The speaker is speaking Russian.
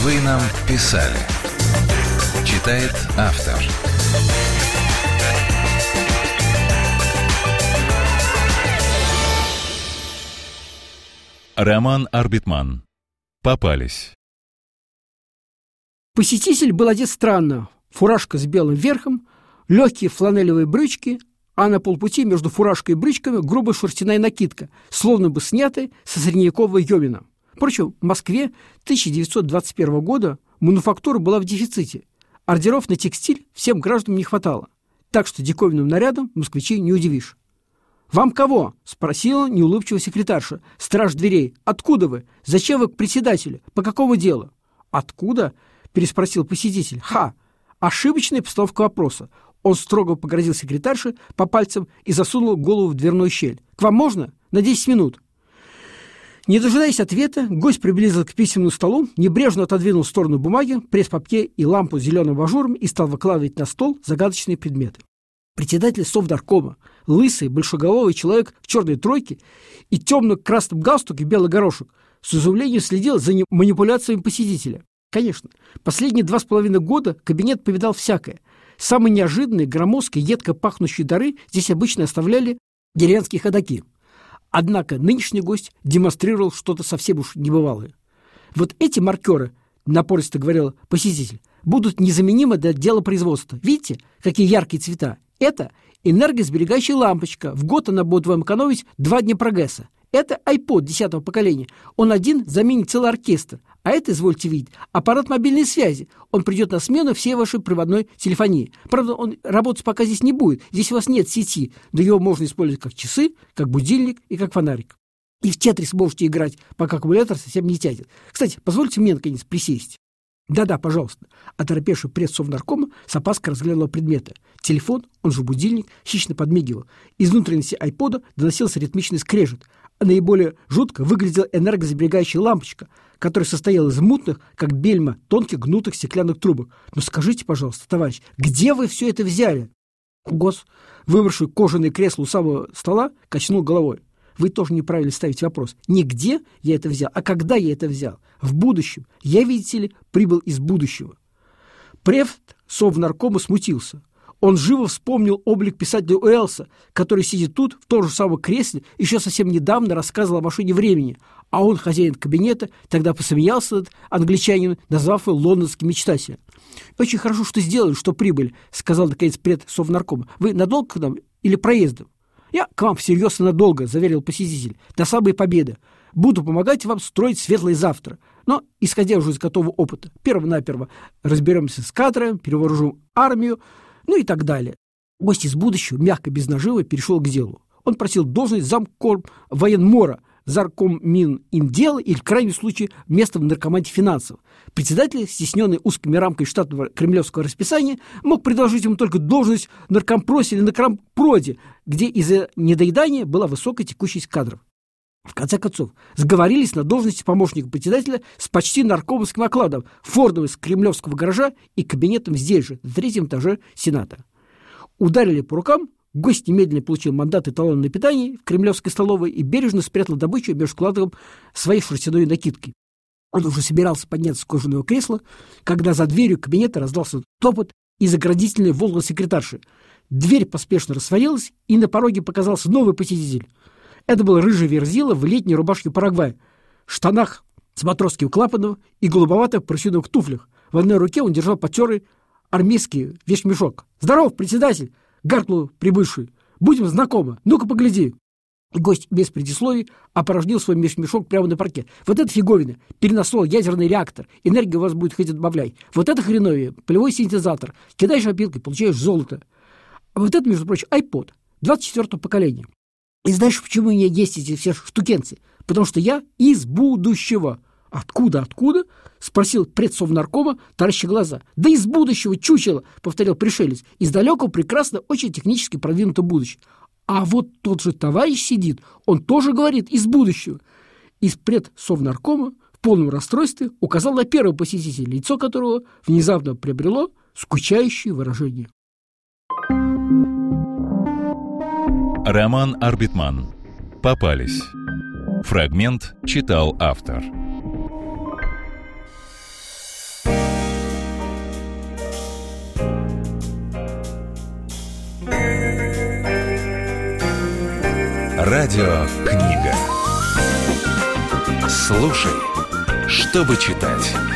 Вы нам писали. Читает автор. Роман Арбитман. Попались. Посетитель был одет странно. Фуражка с белым верхом, легкие фланелевые брючки, а на полпути между фуражкой и брючками грубая шерстяная накидка, словно бы снятая со средневекового йомина. Впрочем, в Москве 1921 года мануфактура была в дефиците. Ордеров на текстиль всем гражданам не хватало. Так что диковинным нарядом москвичей не удивишь. «Вам кого?» – спросила неулыбчивая секретарша. «Страж дверей. Откуда вы? Зачем вы к председателю? По какому делу?» «Откуда?» – переспросил посетитель. «Ха! Ошибочная постановка вопроса». Он строго погрозил секретарше по пальцам и засунул голову в дверную щель. «К вам можно? На 10 минут». Не дожидаясь ответа, гость приблизился к письменному столу, небрежно отодвинул в сторону бумаги, пресс-папье и лампу с зеленым ажуром и стал выкладывать на стол загадочные предметы. Председатель Совнаркома, лысый, большеголовый человек в черной тройке и темно-красном галстуке белый горошек, с изумлением следил за манипуляциями посетителя. Конечно, последние 2,5 года кабинет повидал всякое. Самые неожиданные, громоздкие, едко пахнущие дары здесь обычно оставляли деревенские ходаки. Однако нынешний гость демонстрировал что-то совсем уж небывалое. «Вот эти маркеры, — напористо говорил посетитель, — будут незаменимы для делопроизводства. Видите, какие яркие цвета? Это энергосберегающая лампочка. В год она будет вам экономить 2 дня прогресса. Это iPod 10-го поколения. Он один заменит целый оркестр. А это, извольте видеть, аппарат мобильной связи. Он придет на смену всей вашей проводной телефонии. Правда, он работать пока здесь не будет. Здесь у вас нет сети, но его можно использовать как часы, как будильник и как фонарик. И в тетрис можете играть, пока аккумулятор совсем не тянет. Кстати, позвольте мне, наконец, присесть. «Да-да, пожалуйста». Оторопевший пресс Совнаркома с опаской разглядывал предметы. Телефон, он же будильник, хищно подмигивал. Из внутренности айпода доносился ритмичный скрежет. А наиболее жутко выглядела энергосберегающая лампочка, которая состояла из мутных, как бельма, тонких гнутых стеклянных трубок. «Ну скажите, пожалуйста, товарищ, где вы все это взяли?» Гос, выбравший кожаное кресло у самого стола, качнул головой. «Вы тоже неправильно ставите вопрос. Не где я это взял, а когда я это взял. В будущем. Я, видите ли, прибыл из будущего». Префект Совнаркома смутился. Он живо вспомнил облик писателя Уэллса, который сидит тут, в том же самом кресле, еще совсем недавно рассказывал о машине времени, а он, хозяин кабинета, тогда посмеялся над англичанином, назвав его лондонским мечтателем. «Очень хорошо, что сделали, что прибыли», — сказал, наконец, пред Совнаркома. «Вы надолго к нам или проездом?» «Я к вам всерьез и надолго», — заверил посетитель, — «до самой победы. Буду помогать вам строить светлое завтра. Но, исходя уже из готового опыта, перво-наперво разберемся с кадром, перевооружим армию, ну и так далее». Гость из будущего, мягко, без нажива, перешел к делу. Он просил должность замком военмора, заркоммининдела или, в крайнем случае, место в наркомате финансов. Председатель, стесненный узкими рамками штатного кремлевского расписания, мог предложить ему только должность в наркомпросе или наркомпроде, где из-за недоедания была высокая текучесть кадров. В конце концов, сговорились на должности помощника председателя с почти наркомовским окладом, фордом из кремлевского гаража и кабинетом здесь же, на 3-м этаже Сената. Ударили по рукам, гость немедленно получил мандат и талон на питание в кремлевской столовой и бережно спрятал добычу между складом своей шерстяной накидки. Он уже собирался подняться с кожаного кресла, когда за дверью кабинета раздался топот и заградительный возглас секретарши. Дверь поспешно растворилась, и на пороге показался новый посетитель. Это был рыжий верзила в летней рубашке Парагвая, штанах с матросским клапаном и голубоватых парусиновых туфлях. В одной руке он держал потертый армейский вещмешок. «Здоров, председатель!» — гаркнул прибывший. «Будем знакомы. Ну-ка, погляди». И гость без предисловий опорожнил свой вещмешок прямо на парке. «Вот это фиговина, переносной ядерный реактор. Энергия у вас будет хоть отбавляй. Вот это хреновее, полевой синтезатор. Кидаешь опилкой, получаешь золото. А вот это, между прочим, iPod 24-го поколения. И знаешь, почему у меня есть эти все штукенцы? Потому что я из будущего». «Откуда?» — спросил предсовнаркома, тараща глаза. «Да из будущего, чучело!» — повторил пришелец. «Из далекого, прекрасно, очень технически продвинутого будущего». «А вот тот же товарищ сидит, он тоже говорит из будущего». Из предсовнаркома в полном расстройстве указал на первого посетителя, лицо которого внезапно приобрело скучающее выражение. Роман Арбитман. Попались. Фрагмент читал автор. Радио книга. Слушай, чтобы читать.